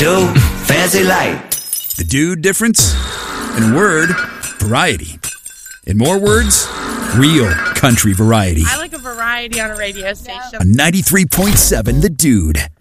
Dude, fancy light. The Dude difference? In a word, variety. In more words, real country variety. I like a variety on a radio station. On 93.7 The Dude.